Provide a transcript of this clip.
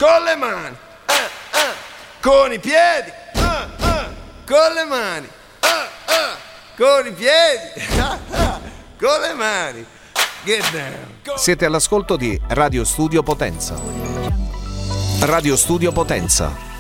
con le mani, con i piedi, con le mani, con i piedi, con le mani. Get down. Siete all'ascolto di Radio Studio Potenza. Radio Studio Potenza.